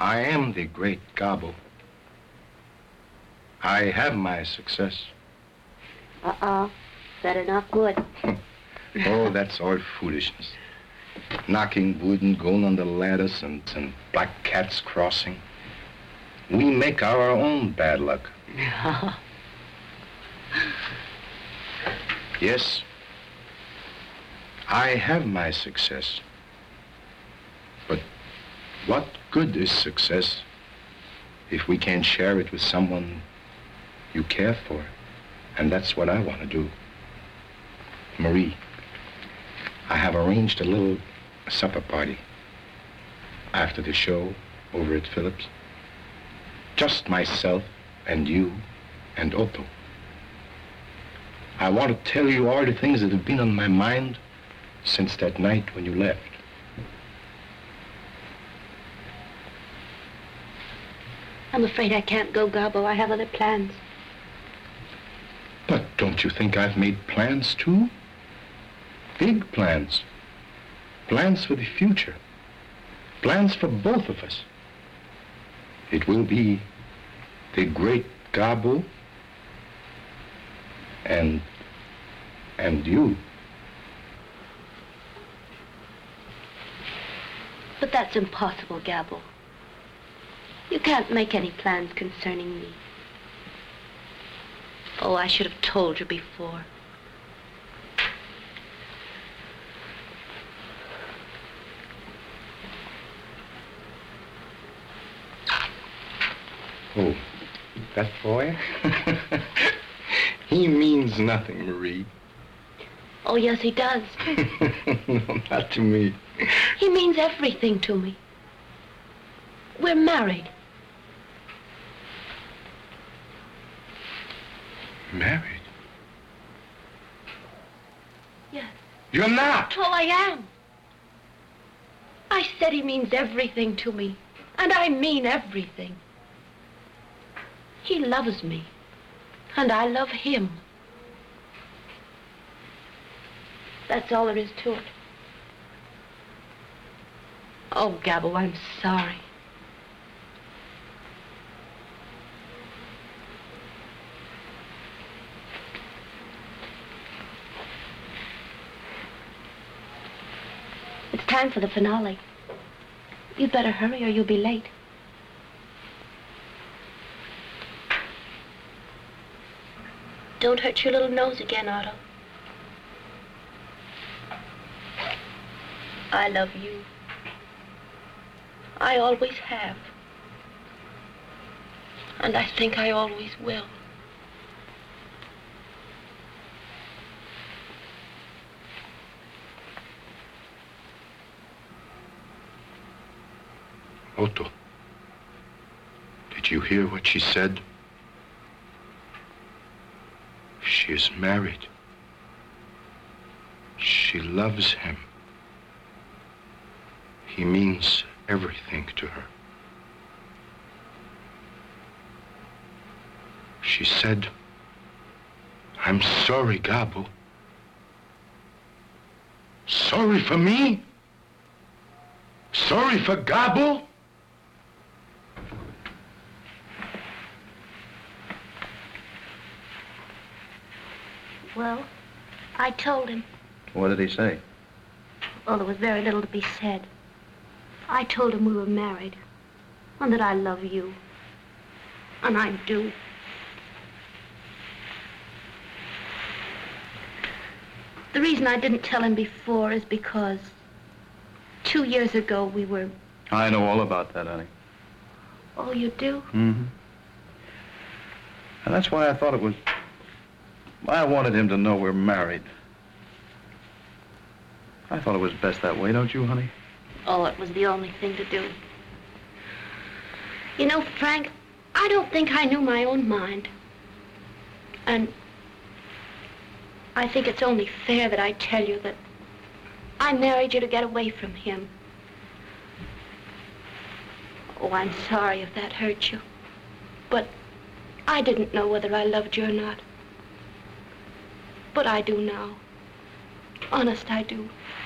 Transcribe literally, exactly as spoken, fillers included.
I am the great Gabo. I have my success. Uh-uh. Better not good. Oh, that's all foolishness. Knocking wood and going on the ladders and, and black cats crossing. We make our own bad luck. Yes, I have my success. But what good is success if we can't share it with someone you care for? And that's what I want to do. Marie, I have arranged a little supper party after the show over at Phillips. Just myself and you and Otto. I want to tell you all the things that have been on my mind since that night when you left. I'm afraid I can't go, Gabo. I have other plans. But don't you think I've made plans too? Big plans. Plans for the future. Plans for both of us. It will be the great Gabo and, and you. But that's impossible, Gabo. You can't make any plans concerning me. Oh, I should have told you before. Oh, that boy? He means nothing, Marie. Oh, yes, he does. No, not to me. He means everything to me. We're married. Married? Yes. You're not! Oh, I am. I said he means everything to me. And I mean everything. He loves me. And I love him. That's all there is to it. Oh, Gabo, I'm sorry. It's time for the finale. You'd better hurry or you'll be late. Don't hurt your little nose again, Otto. I love you. I always have. And I think I always will. Otto, did you hear what she said? She is married. She loves him. He means everything to her. She said, I'm sorry, Gabo. Sorry for me? Sorry for Gabo? Well, I told him. What did he say? Well, there was very little to be said. I told him we were married, and that I love you. And I do. The reason I didn't tell him before is because two years ago we were... I know all about that, honey. Oh, you do? Mm-hmm. And that's why I thought it was... I wanted him to know we're married. I thought it was best that way, don't you, honey? Oh, it was the only thing to do. You know, Frank, I don't think I knew my own mind. And I think it's only fair that I tell you that I married you to get away from him. Oh, I'm sorry if that hurt you. But I didn't know whether I loved you or not. But I do now. Honest, I do.